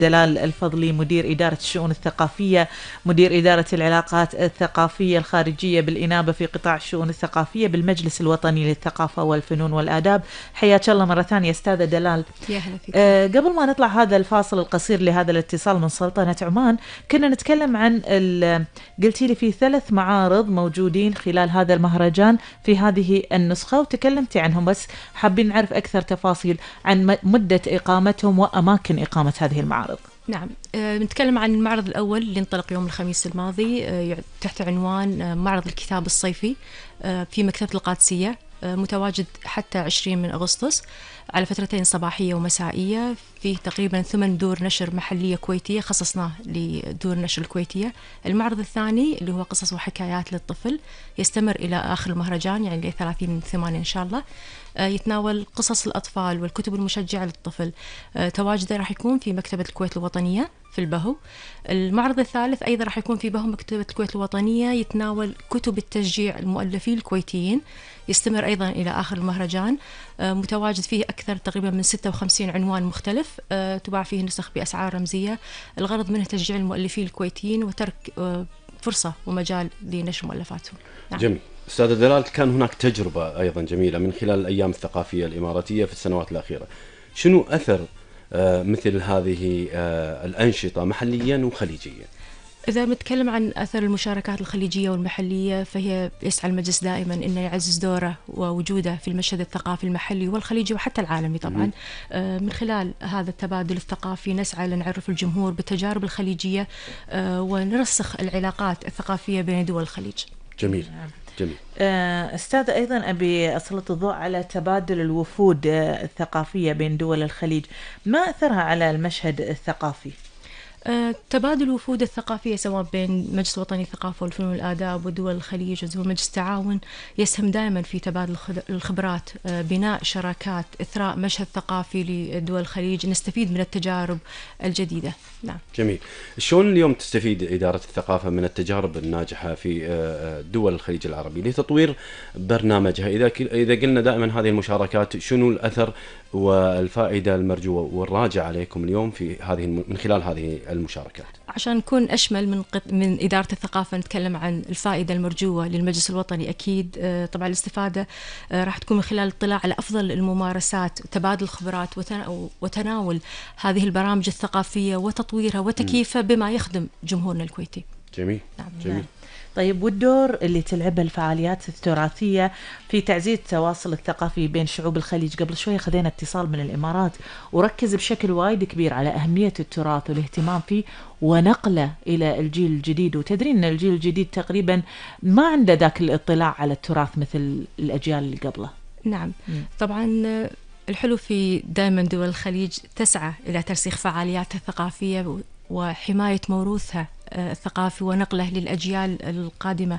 دلال الفضلي، مدير إدارة الشؤون الثقافية، مدير إدارة العلاقات الثقافية الخارجية بالإنابة في قطاع الشؤون الثقافية بالمجلس الوطني للثقافة والفنون والآداب. حياك الله مرة ثانية أستاذة دلال. يا هلا فيك. قبل ما نطلع هذا الفاصل القصير لهذا الاتصال من سلطنة عمان، كنا نتكلم عن قلتي لي في 3 معارض موجودين خلال هذا المهرجان في هذه النسخة وتكلمتي عنهم، بس حابين نعرف أكثر تفاصيل عن مدة إقامتهم وأماكن إقامة هذه المعارض. نعم، نتكلم عن المعرض الأول اللي انطلق يوم الخميس الماضي تحت عنوان معرض الكتاب الصيفي في مكتبة القادسية، متواجد حتى 20 من أغسطس على فترتين صباحية ومسائية. فيه تقريبا 8 دور نشر محلية كويتية خصصناه لدور النشر الكويتية. المعرض الثاني اللي هو قصص وحكايات للطفل يستمر إلى آخر المهرجان، يعني ل 30/8 إن شاء الله. يتناول قصص الأطفال والكتب المشجعة للطفل. تواجده راح يكون في مكتبة الكويت الوطنية في البهو. المعرض الثالث أيضا راح يكون في بهو مكتبة الكويت الوطنية، يتناول كتب التشجيع المؤلفين الكويتيين، يستمر أيضا إلى آخر المهرجان. متواجد فيه أكثر تقريبا من 56 عنوان مختلف، تباع فيه نسخ بأسعار رمزية. الغرض منه تشجيع المؤلفين الكويتيين وترك فرصة ومجال لنشر مؤلفاتهم. نعم. جميل. أستاذة دلال، كان هناك تجربة أيضا جميلة من خلال الأيام الثقافية الإماراتية في السنوات الأخيرة. شنو أثر مثل هذه الأنشطة محليا وخليجيا؟ إذا نتكلم عن أثر المشاركات الخليجية والمحلية، فهي يسعى المجلس دائما أنه يعزز دوره ووجوده في المشهد الثقافي المحلي والخليجي وحتى العالمي طبعا. من خلال هذا التبادل الثقافي نسعى لنعرف الجمهور بالتجارب الخليجية ونرسخ العلاقات الثقافية بين دول الخليج. جميل. جميل. أستاذ، أيضا أبي أسلط الضوء على تبادل الوفود الثقافية بين دول الخليج، ما أثرها على المشهد الثقافي؟ تبادل الوفود الثقافية سواء بين مجلس وطني الثقافة والفنون والآداب ودول الخليج ودول مجلس التعاون يسهم دائما في تبادل الخبرات، بناء شراكات، إثراء مشهد ثقافي لدول الخليج، نستفيد من التجارب الجديدة. نعم. جميل. شلون اليوم تستفيد إدارة الثقافة من التجارب الناجحة في دول الخليج العربي لتطوير برنامجها؟ إذا قلنا دائما هذه المشاركات، شنو الأثر والفائدة المرجوة والراجع عليكم اليوم في هذه من خلال هذه المشاركات؟ عشان نكون أشمل من إدارة الثقافة نتكلم عن الفائدة المرجوة للمجلس الوطني. أكيد طبعا الاستفادة راح تكون من خلال الاطلاع على أفضل الممارسات، تبادل الخبرات وتناول هذه البرامج الثقافية وتطويرها وتكييفها بما يخدم جمهورنا الكويتي. جميل. نعم. جميل. طيب، والدور اللي تلعبه الفعاليات التراثية في تعزيز التواصل الثقافي بين شعوب الخليج؟ قبل شوي خذينا اتصال من الإمارات وركز بشكل وايد كبير على أهمية التراث والاهتمام فيه ونقله إلى الجيل الجديد، وتدرين أن الجيل الجديد تقريبا ما عنده ذاك الاطلاع على التراث مثل الأجيال اللي قبله. نعم. طبعا الحلو في دائما دول الخليج تسعى إلى ترسيخ فعالياتها الثقافية وحماية موروثها الثقافي ونقله للأجيال القادمة.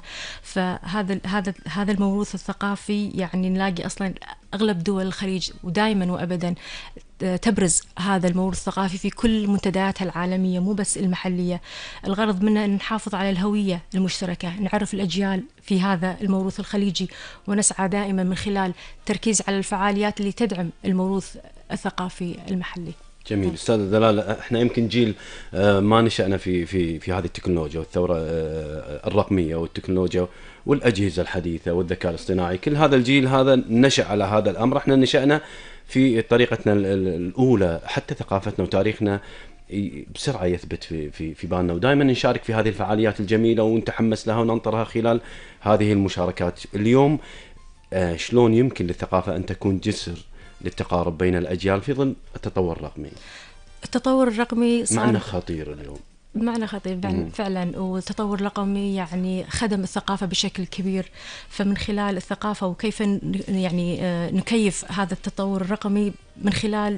فهذا الموروث الثقافي يعني نلاقي أصلا أغلب دول الخليج ودائما وأبدا تبرز هذا الموروث الثقافي في كل منتدياتها العالمية مو بس المحلية. الغرض منه أن نحافظ على الهوية المشتركة، نعرف الأجيال في هذا الموروث الخليجي، ونسعى دائما من خلال تركيز على الفعاليات اللي تدعم الموروث الثقافي المحلي. جميل. أستاذ دلال، احنا يمكن جيل ما نشأنا في هذه التكنولوجيا والثورة الرقمية والتكنولوجيا والأجهزة الحديثة والذكاء الاصطناعي. كل هذا الجيل هذا نشأ على هذا الأمر. احنا نشأنا في طريقتنا الأولى، حتى ثقافتنا وتاريخنا بسرعة يثبت في بالنا، ودائما نشارك في هذه الفعاليات الجميلة ونتحمس لها وننطرها خلال هذه المشاركات. اليوم شلون يمكن للثقافة أن تكون جسر للتقارب بين الأجيال في ظل التطور الرقمي؟ التطور الرقمي صار معنى خطير اليوم، معنى خطير فعلا. والتطور الرقمي يعني خدم الثقافة بشكل كبير. فمن خلال الثقافة وكيف يعني نكيف هذا التطور الرقمي من خلال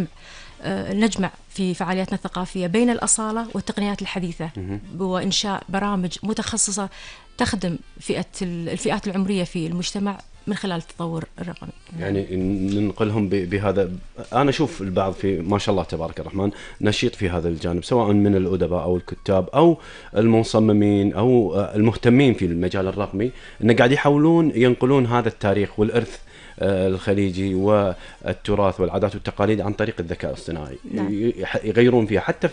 نجمع في فعالياتنا الثقافية بين الأصالة والتقنيات الحديثة، وإنشاء برامج متخصصة تخدم الفئات العمرية في المجتمع من خلال التطور الرقمي. يعني ننقلهم بهذا. أنا أشوف البعض في ما شاء الله تبارك الرحمن نشيط في هذا الجانب، سواء من الأدباء أو الكتاب أو المصممين أو المهتمين في المجال الرقمي، إن قاعد يحاولون ينقلون هذا التاريخ والإرث الخليجي والتراث والعادات والتقاليد عن طريق الذكاء الاصطناعي. نعم. يغيرون فيها حتى